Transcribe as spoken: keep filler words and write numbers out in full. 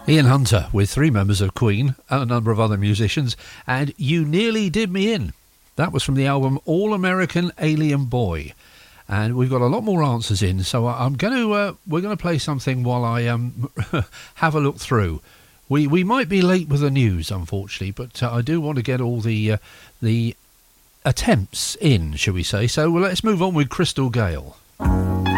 Ian Hunter with three members of Queen and a number of other musicians, and You Nearly Did Me In. That was from the album All American Alien Boy. And we've got a lot more answers in, so I'm going to uh, we're going to play something while I um have a look through. We we might be late with the news, unfortunately, but uh, I do want to get all the uh, the attempts in, shall we say? So well, let's move on with Crystal Gale.